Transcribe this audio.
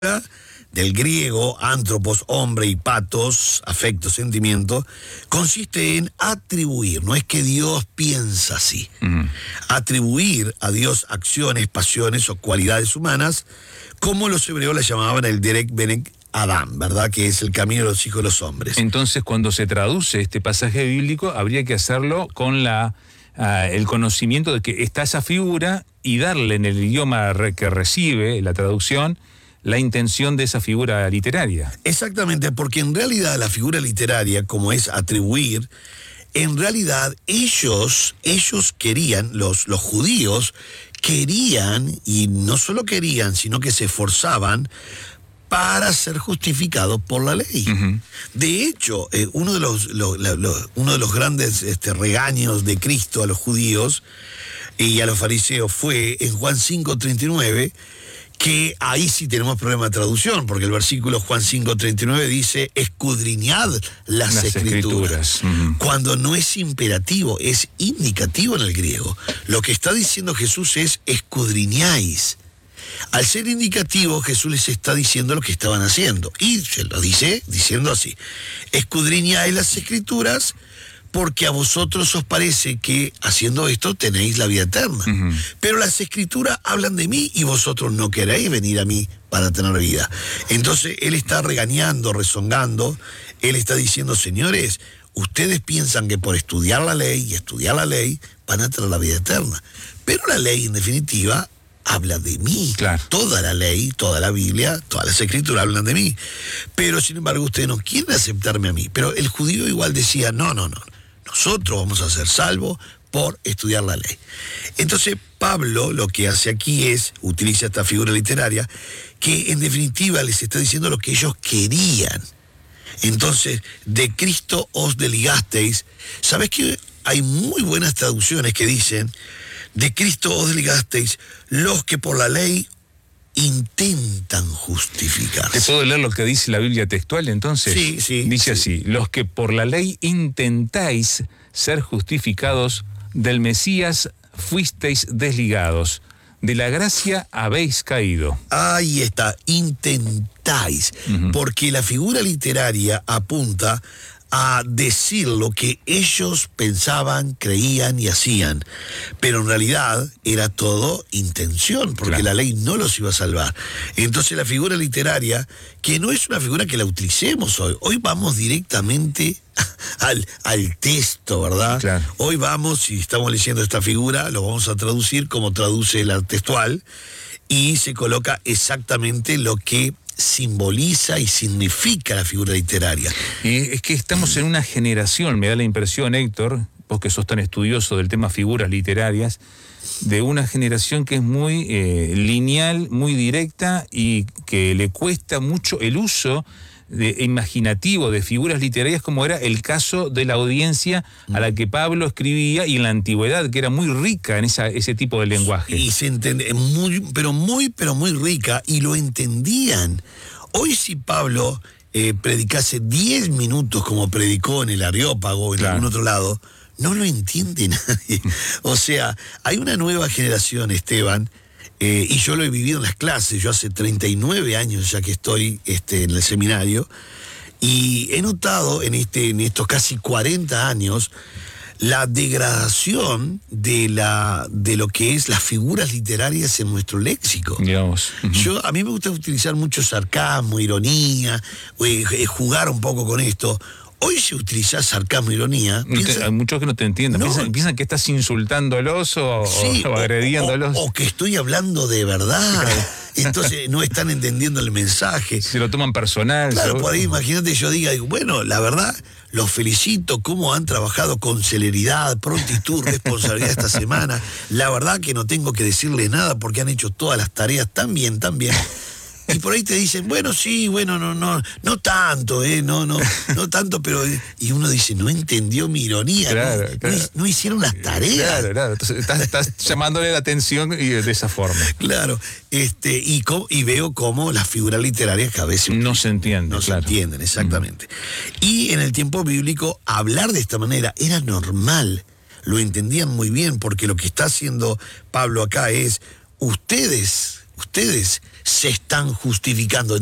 del griego antropos, hombre, y patos, afecto, sentimiento, consiste en atribuir, no es que Dios piensa así. Atribuir a Dios acciones, pasiones o cualidades humanas, como los hebreos la llamaban el Derek Benek Adam, ¿verdad? Que es el camino de los hijos de los hombres. Entonces, cuando se traduce este pasaje bíblico, habría que hacerlo con el conocimiento de que está esa figura y darle en el idioma que recibe la traducción la intención de esa figura literaria. Exactamente, porque en realidad la figura literaria, como es atribuir, en realidad ellos querían, los judíos querían, y no solo querían, sino que se esforzaban para ser justificados por la ley. De hecho, uno de los grandes regaños de Cristo a los judíos y a los fariseos fue en Juan 5:39, que ahí sí tenemos problema de traducción, porque el versículo Juan 5:39 dice, escudriñad las escrituras. Cuando no es imperativo, es indicativo en el griego. Lo que está diciendo Jesús es, escudriñáis. Al ser indicativo, Jesús les está diciendo lo que estaban haciendo. Y se lo dice diciendo así, escudriñáis las escrituras, porque a vosotros os parece que haciendo esto tenéis la vida eterna. Pero las escrituras hablan de mí y vosotros no queréis venir a mí para tener vida. Entonces él está regañando, rezongando, él está diciendo, señores, ustedes piensan que por estudiar la ley van a tener la vida eterna. Pero la ley, en definitiva, habla de mí. Claro. Toda la ley, toda la Biblia, todas las escrituras hablan de mí. Pero sin embargo ustedes no quieren aceptarme a mí. Pero el judío igual decía, no. Nosotros vamos a ser salvos por estudiar la ley. Entonces Pablo lo que hace aquí es, utiliza esta figura literaria, que en definitiva les está diciendo lo que ellos querían. Entonces, de Cristo os desligasteis. ¿Sabes que hay muy buenas traducciones que dicen, de Cristo os desligasteis los que por la ley intentan justificarse? ¿Te puedo leer lo que dice la Biblia textual entonces? Sí. Dice así, los que por la ley intentáis ser justificados, del Mesías fuisteis desligados, de la gracia habéis caído. Ahí está, intentáis, porque la figura literaria apunta a decir lo que ellos pensaban, creían y hacían, pero en realidad era todo intención, porque claro, la ley no los iba a salvar. Entonces la figura literaria, que no es una figura que la utilicemos hoy vamos directamente al texto, ¿verdad? Claro. Hoy vamos, si estamos leyendo esta figura, lo vamos a traducir como traduce la textual, y se coloca exactamente lo que simboliza y significa la figura literaria. Y es que estamos en una generación, me da la impresión, Héctor, vos que sos tan estudioso del tema figuras literarias, de una generación que es muy lineal, muy directa y que le cuesta mucho el uso imaginativo de figuras literarias, como era el caso de la audiencia a la que Pablo escribía, y en la antigüedad, que era muy rica en ese tipo de lenguaje. Y se entiende, pero muy rica, y lo entendían. Hoy si Pablo predicase 10 minutos como predicó en el Areópago o en algún otro lado, no lo entiende nadie. O sea, hay una nueva generación, Esteban, y yo lo he vivido en las clases. Yo hace 39 años ya que estoy en el seminario, y he notado en estos casi 40 años la degradación de lo que es las figuras literarias en nuestro léxico. Digamos. A mí me gusta utilizar mucho sarcasmo, ironía, jugar un poco con esto. Hoy si utilizás sarcasmo, ironía... Hay muchos que no te entienden. Piensan que estás insultándolos o agrediéndolos. O que estoy hablando de verdad. Entonces no están entendiendo el mensaje. Se lo toman personal. Claro, por ahí imagínate yo digo, bueno, la verdad, los felicito, cómo han trabajado con celeridad, prontitud, responsabilidad esta semana. La verdad que no tengo que decirles nada porque han hecho todas las tareas tan bien. Y por ahí te dicen, bueno, sí, bueno, no tanto, no tanto, pero... Y uno dice, no entendió mi ironía, claro. No hicieron las tareas. Claro, entonces estás llamándole la atención y de esa forma. Claro, y veo cómo las figuras literarias que a veces... No se entienden, No se entienden, exactamente. Y en el tiempo bíblico, hablar de esta manera era normal, lo entendían muy bien, porque lo que está haciendo Pablo acá es, ustedes ustedes se están justificando.